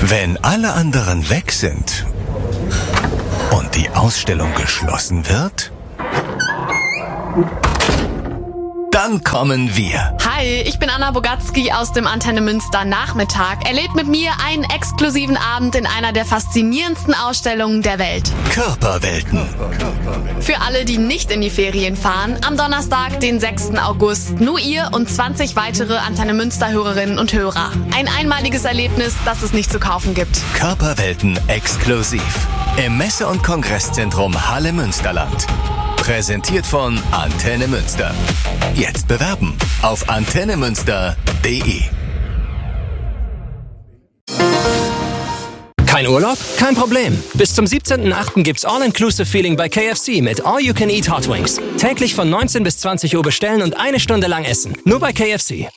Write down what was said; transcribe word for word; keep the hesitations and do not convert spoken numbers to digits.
Wenn alle anderen weg sind und die Ausstellung geschlossen wird, dann kommen wir. Hi, ich bin Anna Bogatzki aus dem Antenne Münster Nachmittag. Erlebt mit mir einen exklusiven Abend in einer der faszinierendsten Ausstellungen der Welt. Körperwelten. Für alle, die nicht in die Ferien fahren, am Donnerstag, den sechsten August, nur ihr und zwanzig weitere Antenne Münster Hörerinnen und Hörer. Ein einmaliges Erlebnis, das es nicht zu kaufen gibt. Körperwelten exklusiv. Im Messe- und Kongresszentrum Halle Münsterland. Präsentiert von Antenne Münster. Jetzt bewerben auf antenne münster punkt de. Kein Urlaub? Kein Problem. Bis zum siebzehnten achten gibt's All-Inclusive-Feeling bei K F C mit All You Can Eat Hot Wings. Täglich von neunzehn bis zwanzig Uhr bestellen und eine Stunde lang essen. Nur bei K F C.